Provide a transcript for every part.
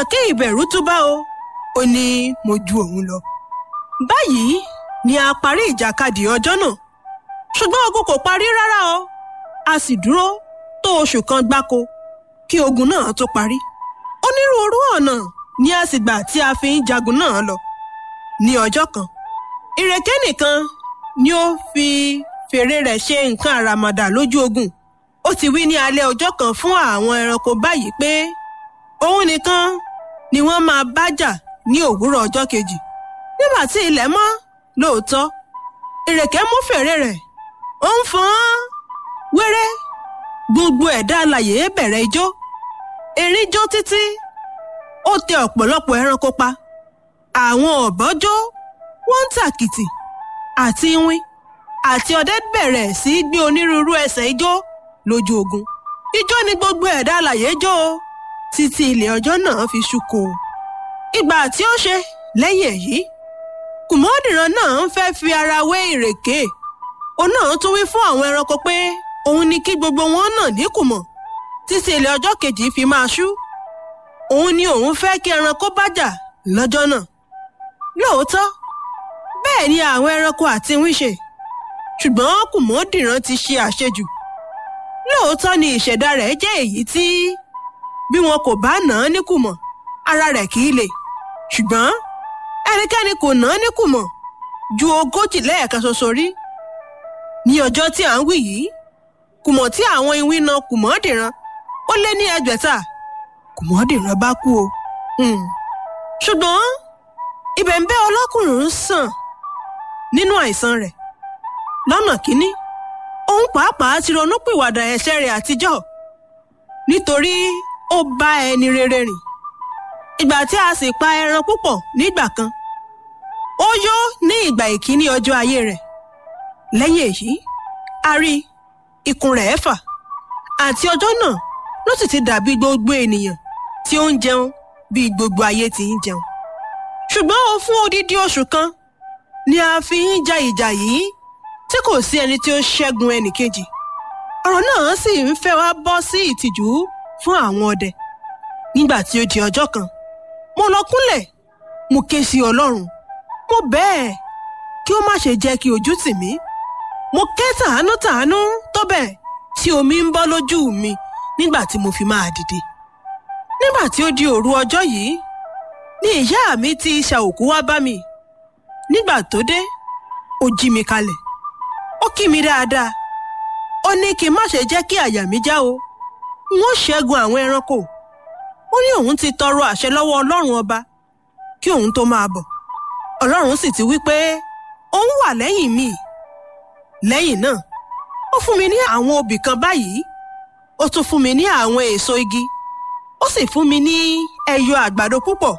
Àlàkẹ́ ìbẹ̀rù tún bá o, ó ní mo ju òun lọ. Báyìí ni a parí ìjàkadì ọjọ́ náà, ṣùgbọ́n ogun kò parí rárá o. A sì dúró tó oṣù kan gbáko kí ogun náà tó parí. Onírúurú ọ̀nà ni a sì gbà tí a fi ń jagun náà lọ. Ní ọjọ́ kan, ìrèké nìkan ni ó fi fèrè rẹ̀ ṣe nǹkan àràmàdà lójú ogun. Ó ti wí ní alẹ́ ọjọ́ kan fún àwọn ẹranko báyìí pé òun nìkan ni wọ́n máa bá jà ní òwúrọ̀ ọjọ́ kejì. Nígbà tí ilẹ̀ mọ́ lóòótọ́, ìrèké mú fèrè rẹ̀, ó ń fọ́n wéré. Gbogbo ẹ̀dá alààyè bẹ̀rẹ̀ ijó. Erin jó títí, ó tẹ ọ̀pọ̀lọpọ̀ ẹranko pa. Àwọn ọ̀bọ jó, wọ́n ń tàkìtì, àti iwin àti ọdẹ bẹ̀rẹ̀ sí gbé onírúurú ẹsẹ̀ ijó lójú ogun. Ijó ni gbogbo ẹ̀dá alààyè jó o, títí ilẹ̀ ọjọ́ náà fi ṣú kò. Ìgbà tí ó ṣe lẹ́yìn èyí, kùmọ́dìran náà ń fẹ́ fi ara wé ìrèké. Òun náà tún wí fún àwọn ẹranko pé òun ni kí gbogbo wọn náà ní kùmọ̀ títí ilẹ̀ ọjọ́ kejì fi máa ṣú. Òun ni òun fẹ́ kí ẹranko bá jà lọ́jọ́ náà. Lóòótọ́, bẹ́ẹ̀ ni àwọn ẹranko àti iwin ṣe, ṣùgbọ́n kùmọ́dìran ti ṣe àṣejù. Lóòótọ́ ni ìṣẹ̀dá rẹ̀ jẹ́ èyí tí bí wọn kò bá nà án ní kùmọ̀, ara rẹ̀ kì í le. Ṣùgbọ́n ẹnikẹ́ni kò nà án ní kùmọ̀ ju 40 lẹ́ẹ̀kan ṣoṣo rí. Ní ọjọ́ tí à ń wí yìí, kùmọ̀ tí àwọn iwin na kùmọ́dìran ó lé ní 600. Kùmọ́dìran bá kú o. Ṣùgbọ́n ìbẹ̀ǹbẹ̀ ọlọ́kùnrin ń sàn nínú àìsàn rẹ̀. Lọ́nà kínní, òun pàápàá ti ronúpìwàdà ẹ̀ṣẹ̀ rẹ̀ àtijọ́, nítorí ó bá ẹni rere rìn. Ìgbà tí a sì pa ẹran púpọ̀ nígbà kan, ó yó ní ìgbà ìkíní ọjọ́ ayé rẹ̀. Lẹ́yìn èyí, a rí ikùn rẹ̀ fà, àti ọjọ́ náà ló sì ti dàbí gbogbo ènìyàn tí ó ń jẹun bí gbogbo ayé ti ń jẹun. Ṣùgbọ́n ó fún odidi oṣù kan ni a fi ń ja ìjà yìí tí kò sí ẹni tí ó ṣẹ́gun ẹnì kejì. Ọ̀rọ̀ náà sì ń fẹ́ wá bọ́ sí ìtìjú fún àwọn ọdẹ. Nígbà tí ó di ọjọ́ kan, mo lọ kúnlẹ̀, mo ké sí Ọlọ́run. Mo bẹ̀ ẹ́ kí ó má ṣe jẹ́ kí ojú tì mí. Mo ké tàánú tó bẹ́ẹ̀ tí omi ń bọ́ lójú mi nígbà tí mo fi máa dìde. Nígbà tí ó di òru ọjọ́ yìí, ni ìyá mi ti ṣàòkú wá bá mi. Nígbà tó dé, ó jí mi kalẹ̀. Ó kí mi dáadáa. Ó ní kí n má ṣe jẹ́ kí àyà mi já o. N ó ṣẹ́gun àwọn ẹranko. Ó ní òun ti tọrọ àṣẹ lọ́wọ́ Ọlọ́run ọba kí òun tó máa bọ̀. Ọlọ́run sì ti wí pé òun wà lẹ́yìn mi. Lẹ́yìn náà, ó fún mi ní àwọn obì kan báyìí. Ó tún fún mi ní àwọn èso igi. Ó sì fún mi ní ẹyọ àgbàdo púpọ̀.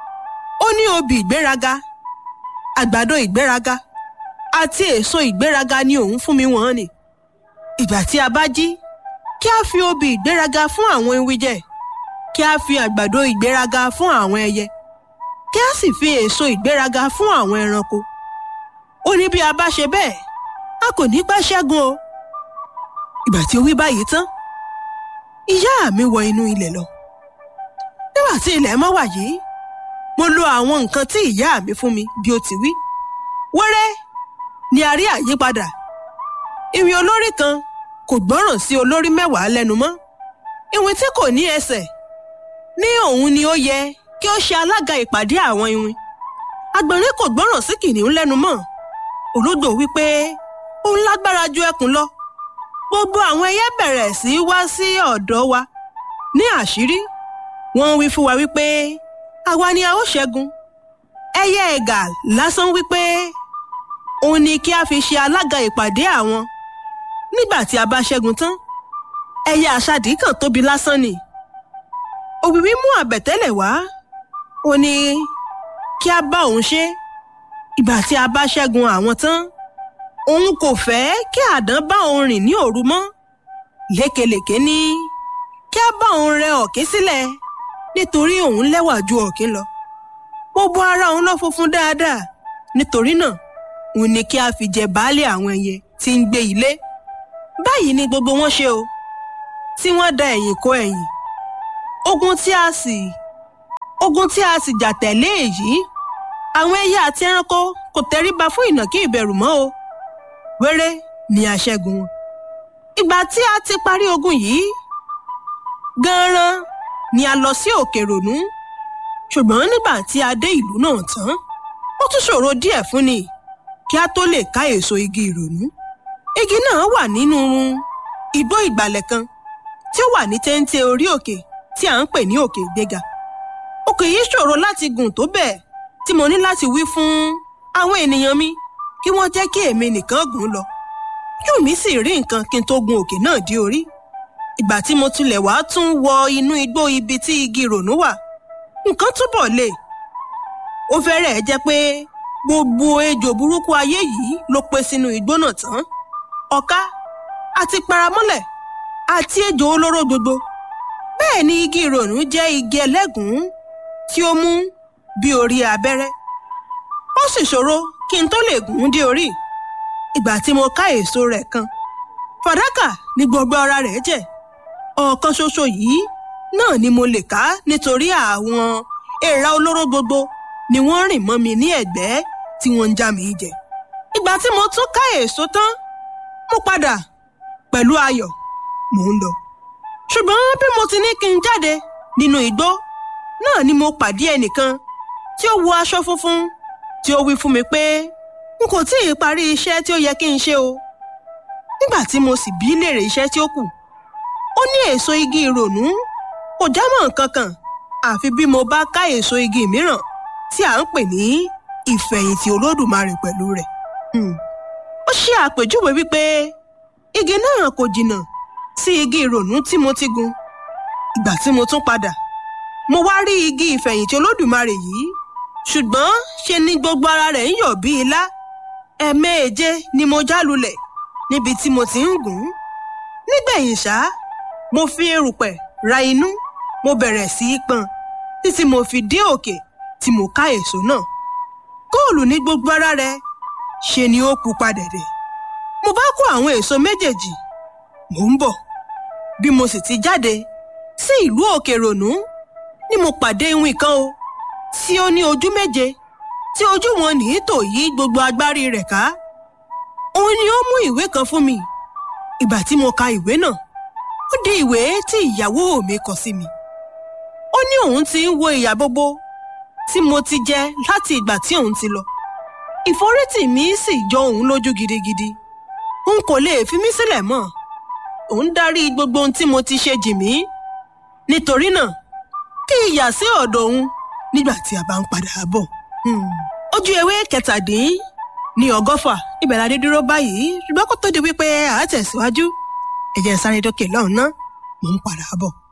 Ó ní obì ìgbéraga, àgbàdo ìgbéraga, àti èso ìgbéraga ni òun fún mi wọ́n ni. Ìgbà tí a bá jí, kí a fi obì ìgbéraga fún àwọn ewin jẹ, kí a fi àgbàdo ìgbéraga fún àwọn ẹyẹ, kí a sì fi èso ìgbéraga fún àwọn ẹranko. Ó ní bí a bá ṣe bẹ́ẹ̀, a kò ní pẹ́ ṣẹ́gun o. Ìgbà tí ó wí báyìí tán, ìyá mi wọ inú ilẹ̀ lọ. Nígbà tí ilẹ̀ mọ́ wà yìí, mo lo àwọn nǹkan tí ìyá mi fún mi bí ó ti wí. Wẹ́rẹ́ ni a rí àyípadà. Iwin olórí kan kò gbọ́ràn sí olórí 10 lẹ́nu mọ́. Iwin tí kò ní ẹsẹ̀ ní òun ni ó yẹ kí ó ṣe alága ìpàdé àwọn iwin. Àgbọ̀nrín kò gbọ́ràn sí kìnìún lẹ́nu mọ́. Ológbò wípé òun lágbára ju ẹkùn lọ. Gbogbo àwọn ẹyẹ bẹ̀rẹ̀ sí wá sí ọ̀dọ̀ wa ní àṣírí. Wọ́n wí fún wa wípé àwa ni a ó ṣẹ́gun. Ẹyẹ ẹ̀gà lásán wípé òun ni kí a fi ṣe alága ìpàdé àwọn. Nígbà tí a bá ṣẹ́gun tán, ẹyẹ àṣàdì kan tóbi lásán ni. Òwìwí mú àbẹ̀tẹ́lẹ̀ wá. Ó ní kí a bá òun ṣe. Ìgbà tí a bá ṣẹ́gun àwọn tán, òun kò fẹ́ kí àdán bá òun rìn ní òru mọ́. Lékelèké ní kí a bá òun rẹ ọ̀kín sílẹ̀ nítorí òun lẹ́wà ju ọ̀kín lọ. Gbogbo ara òun ló funfun dáadáa. Nítorí náà, òun ni kí a fi jẹ baálé àwọn ẹyẹ tí ń gbé ilé. Báyìí ni gbogbo wọn ṣe o, tí wọ́n da ẹ̀yìn kọ ẹ̀yìn. Ogun tí a sì ogun tí a sì jà tẹ̀lé èyí àwọn ẹyẹ àti ẹranko kò tẹríba fún ìnàkí ìbẹ̀rù mọ́ o. wéré ni a ṣẹ́gun wọn. ìgbà tí a ti parí ogun yìí gan-an ni a lọ sí òkè ìrònú. ṣùgbọ́n nígbà tí a dé ìlú náà tán ó tún ṣòro díẹ̀ fún ni kí a tó lè ká èso igi ìrònú. igi náà wà nínú igbó ìgbàlẹ̀ kan tí ó wà ní téńté orí òkè tí à ń pè ní òkè ìgbéga. òkè yìí ṣòro láti gùn tó bẹ́ẹ̀ tí mo ní láti wí fún àwọn ènìyàn mi kí wọ́n jẹ́ kí èmi nìkan gùn lọ. ojú mi sì rí nǹkan kí n tó gun òkè náà dé orí. ìgbà tí mo tilẹ̀ wá tún wọ inú igbó ibi tí igi ìrònú wà nǹkan túbọ̀ le. ó fẹ́rẹ̀ẹ́ jẹ́ pé gbogbo ejò burúkú ayé yìí ló pé sínú igbó náà tán. ọ̀ká àti paramọ́lẹ̀ àti ejò olóró gbogbo. bẹ́ẹ̀ ni igi ìrònú jẹ́ igi ẹlẹ́gùn tí ó mú bí orí abẹ́rẹ́. ó sì ṣòro kí n tó lè gùn dé orí. ìgbà tí mo ká èso rẹ̀ kan fàdákà ní gbogbo ara rẹ̀ jẹ́. ọ̀kan ṣoṣo yìí náà ni mo lè ká nítorí àwọn èèrà olóró gbogbo ni wọ́n rìn mọ́ mi ní ẹ̀gbẹ́ tí wọ́n ń já mi jẹ. ìgbà tí mo tún ká èso tán mo padà pẹ̀lú ayọ̀ mò ń lọ. ṣùgbọ́n bí mo ti ní kí n jáde nínú igbó náà ni mo pàdé ẹnìkan tí ó wọ aṣọ funfun tí ó wí fún mi pé n kò tí ì parí iṣẹ́ tí ó yẹ kí n ṣe o. nígbà tí mo sì bi léèrè iṣẹ́ tí ó kù ó ní èso igi ìrònú kò jámọ́ nǹkan kan àfi bí mo bá ká èso igi mìíràn tí à ń pè ní ìfẹ̀yìntì olódùmarè pẹ̀lú rẹ̀. ó ṣe àpèjúwe wípé igi náà kò jìnnà sí igi ìrònú tí mo ti gun. ìgbà tí mo tún padà mo wá rí igi ìfẹ̀yìntì olódùmarè yìí ṣùgbọ́n ṣe ni gbogbo ara rẹ̀ ń yọ̀ bí ilá. ẹ̀ẹ̀méje ni mo já lulẹ̀ níbi tí mo ti ń gùn. nígbẹ̀yìn ṣá mo fi erùpẹ̀ ra inú mo bẹ̀rẹ̀ sí í pọ́n títí mo fi dé òkè tí mo ká èso náà. góòlù ní gbogbo ara rẹ̀ ṣe ni ó pupa dẹ̀dẹ̀. mo bá kó àwọn èso méjèèjì mò ń bọ̀. bí mo sì ti jáde sí ìlú òkè ìrònú ni mo pàdé iwin kan o tí ó ní ojú méje tí ojú wọn ní tò yí gbogbo agbárí rẹ̀ ká. òun ni ó mú ìwé kan fún mi. ìgbà tí mo ka ìwé náà ó di ìwé tí ìyàwó mi kọ sí mi. ó ní òun ti ń wo ìyà gbogbo tí mo ti jẹ láti ìgbà tí òun ti lọ. ìforítì mi sì jọ òun lójú gidigidi. n kò lè fi mí sílẹ̀ mọ́. òun dárí gbogbo ohun tí mo ti ṣe jì mí. nítorí náà kí ìyà sí ọ̀dọ̀ òun nígbà tí a bá ń padà bọ̀. ojú ewé 17 ibẹ̀ la dé dúró báyìí ṣùgbọ́n kó tó di wípé a tẹ̀síwájú ẹ jẹ́ sáré dókè lọ́hùn-ún náà mò ń padà bọ̀.